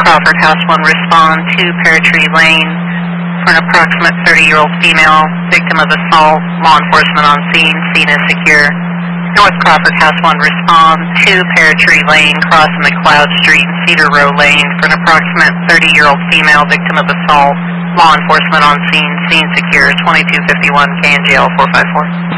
Crawford House 1, respond to Pear Tree Lane for an approximate 30-year-old female, victim of assault. Law enforcement on scene. Scene is secure. North Crawford House 1, respond to Pear Tree Lane, crossing McLeod Street and Cedar Row Lane for an approximate 30-year-old female, victim of assault. Law enforcement on scene. Scene secure. 2251 KNGL 454.